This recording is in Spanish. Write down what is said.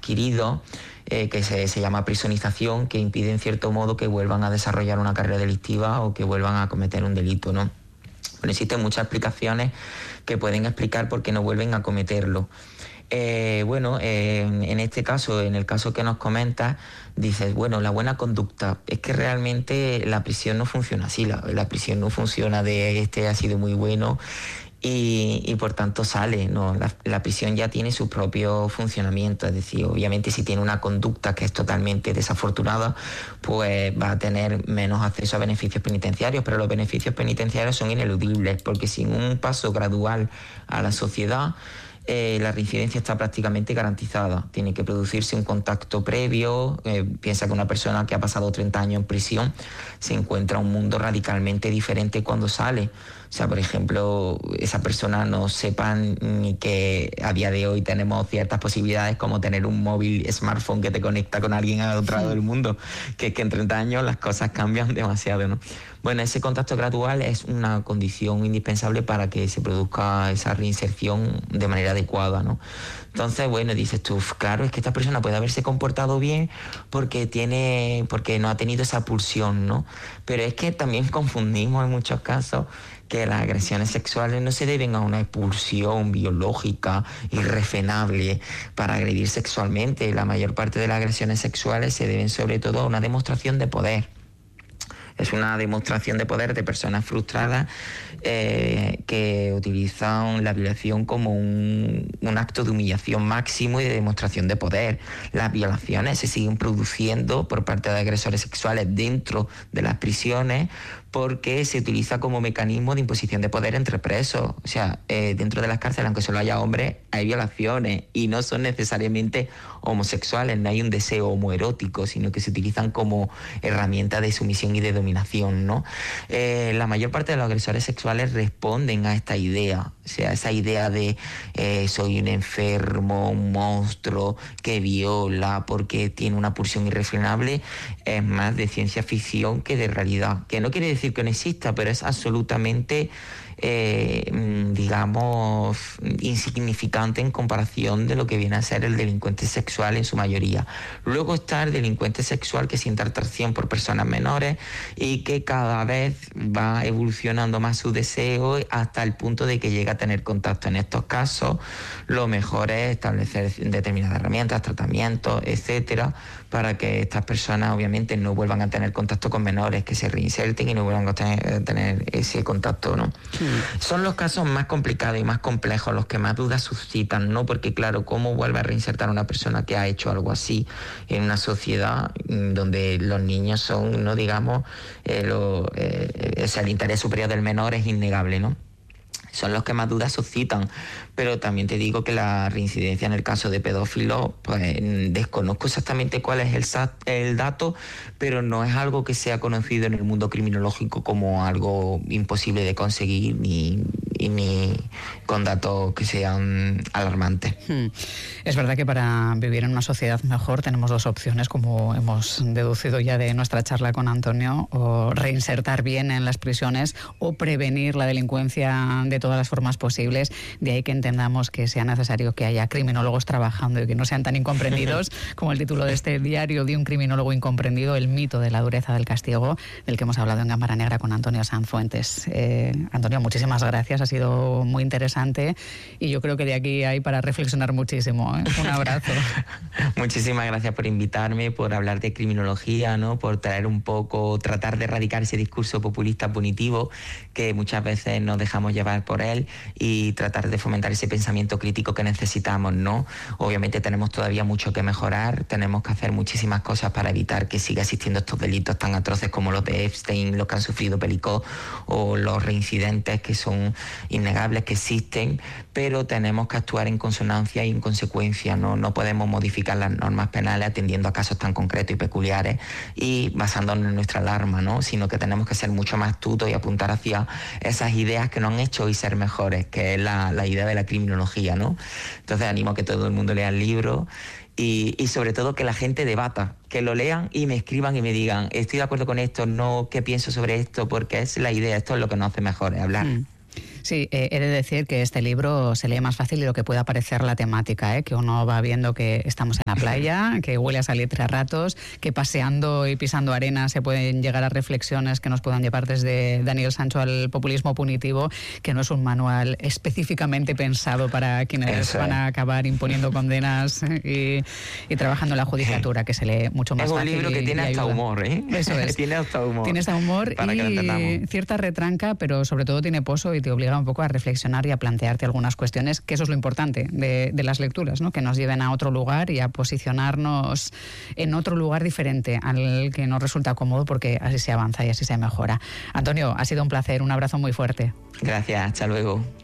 adquiridos, que se llama prisonización, que impide en cierto modo que vuelvan a desarrollar una carrera delictiva o que vuelvan a cometer un delito, ¿no? Bueno, existen muchas explicaciones que pueden explicar por qué no vuelven a cometerlo. En este caso, en el caso que nos comentas, dices, bueno, la buena conducta, es que realmente la prisión no funciona así, la prisión no funciona de este ha sido muy bueno y por tanto sale, ¿no? La prisión ya tiene su propio funcionamiento, es decir, obviamente si tiene una conducta que es totalmente desafortunada, pues va a tener menos acceso a beneficios penitenciarios, pero los beneficios penitenciarios son ineludibles, porque sin un paso gradual a la sociedad, la reincidencia está prácticamente garantizada. Tiene que producirse un contacto previo. Piensa que una persona que ha pasado 30 años en prisión se encuentra un mundo radicalmente diferente cuando sale. O sea, por ejemplo, esa persona no sepa ni que a día de hoy tenemos ciertas posibilidades como tener un móvil smartphone que te conecta con alguien al otro lado del mundo, que es que en 30 años las cosas cambian demasiado, ¿no? Bueno, ese contacto gradual es una condición indispensable para que se produzca esa reinserción de manera adecuada, ¿no? Entonces, bueno, dices tú, claro, es que esta persona puede haberse comportado bien porque no ha tenido esa pulsión, ¿no? Pero es que también confundimos en muchos casos que las agresiones sexuales no se deben a una expulsión biológica irrefrenable para agredir sexualmente. La mayor parte de las agresiones sexuales se deben sobre todo a una demostración de poder. Es una demostración de poder de personas frustradas que utilizan la violación como un acto de humillación máximo y de demostración de poder. Las violaciones se siguen produciendo por parte de agresores sexuales dentro de las prisiones porque se utiliza como mecanismo de imposición de poder entre presos. O sea, dentro de las cárceles, aunque solo haya hombres, hay violaciones y no son necesariamente homosexuales, no hay un deseo homoerótico, sino que se utilizan como herramienta de sumisión y de dominación, ¿no? La mayor parte de los agresores sexuales responden a esta idea, o sea, esa idea de soy un enfermo, un monstruo que viola porque tiene una pulsión irrefrenable, es más de ciencia ficción que de realidad, que no quiere decir que no exista, pero es absolutamente insignificante en comparación de lo que viene a ser el delincuente sexual en su mayoría. Luego está el delincuente sexual que siente atracción por personas menores y que cada vez va evolucionando más su deseo hasta el punto de que llega a tener contacto. En estos casos, lo mejor es establecer determinadas herramientas, tratamientos, etcétera, para que estas personas obviamente no vuelvan a tener contacto con menores, que se reinserten y no vuelvan a tener ese contacto, ¿no? Son los casos más complicados y más complejos los que más dudas suscitan, ¿no? Porque claro, ¿cómo vuelve a reinsertar a una persona que ha hecho algo así en una sociedad donde los niños son, no digamos, el interés superior del menor es innegable, ¿no? Son los que más dudas suscitan, pero también te digo que la reincidencia en el caso de pedófilos, pues desconozco exactamente cuál es el dato, pero no es algo que sea conocido en el mundo criminológico como algo imposible de conseguir ni con datos que sean alarmantes. Es verdad que para vivir en una sociedad mejor tenemos dos opciones, como hemos deducido ya de nuestra charla con Antonio: o reinsertar bien en las prisiones o prevenir la delincuencia de todas las formas posibles. De ahí que entendamos que sea necesario que haya criminólogos trabajando y que no sean tan incomprendidos como el título de este diario de un criminólogo incomprendido, el mito de la dureza del castigo, del que hemos hablado en Cámara Negra con Antonio Sanfuentes. Antonio, muchísimas gracias, ha sido muy interesante y yo creo que de aquí hay para reflexionar muchísimo, ¿eh? Un abrazo. Muchísimas gracias por invitarme, por hablar de criminología, ¿no? Por tratar de erradicar ese discurso populista punitivo que muchas veces nos dejamos llevar por él y tratar de fomentar ese pensamiento crítico que necesitamos, ¿no? Obviamente tenemos todavía mucho que mejorar, tenemos que hacer muchísimas cosas para evitar que siga existiendo estos delitos tan atroces como los de Epstein, los que han sufrido Pelicó, o los reincidentes que son innegables, que existen, pero tenemos que actuar en consonancia y en consecuencia, ¿no? No podemos modificar las normas penales atendiendo a casos tan concretos y peculiares y basándonos en nuestra alarma, ¿no? Sino que tenemos que ser mucho más astutos y apuntar hacia esas ideas que nos han hecho hoy ser mejores, que es la idea de la criminología, ¿no? Entonces animo a que todo el mundo lea el libro y sobre todo que la gente debata, que lo lean y me escriban y me digan estoy de acuerdo con esto, no, qué pienso sobre esto, porque es la idea, esto es lo que nos hace mejores, hablar. Sí, he de decir que este libro se lee más fácil de lo que pueda parecer la temática, que uno va viendo que estamos en la playa, que huele a salitre a ratos, que paseando y pisando arena se pueden llegar a reflexiones que nos puedan llevar desde Daniel Sancho al populismo punitivo, que no es un manual específicamente pensado para quienes van a acabar imponiendo condenas y trabajando en la judicatura, que se lee mucho más fácil. Es un libro que tiene hasta humor, ¿eh? Eso es. Tiene hasta humor. Tiene hasta humor y cierta retranca, pero sobre todo tiene pozo y te obliga un poco a reflexionar y a plantearte algunas cuestiones, que eso es lo importante de las lecturas, ¿no? Que nos lleven a otro lugar y a posicionarnos en otro lugar diferente al que nos resulta cómodo, porque así se avanza y así se mejora. Antonio, ha sido un placer, un abrazo muy fuerte. Gracias, hasta luego.